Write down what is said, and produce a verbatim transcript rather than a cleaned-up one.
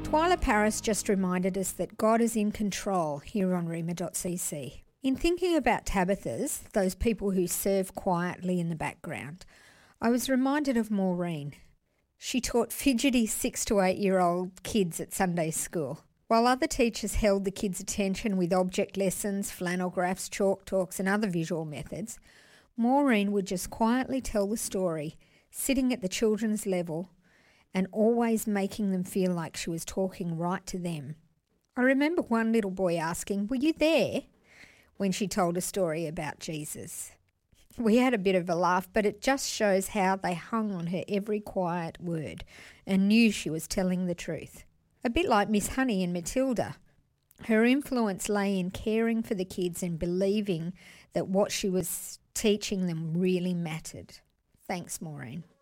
Twyla Paris just reminded us that God is in control here on Rhema dot c c. In thinking about Tabithas, those people who serve quietly in the background, I was reminded of Maureen. She taught fidgety six to eight year old kids at Sunday school. While other teachers held the kids' attention with object lessons, flannel graphs, chalk talks and other visual methods, Maureen would just quietly tell the story, sitting at the children's level and always making them feel like she was talking right to them. I remember one little boy asking, "Were you there?" when she told a story about Jesus. We had a bit of a laugh, but it just shows how they hung on her every quiet word and knew she was telling the truth. A bit like Miss Honey and Matilda. Her influence lay in caring for the kids and believing that what she was teaching them really mattered. Thanks, Maureen.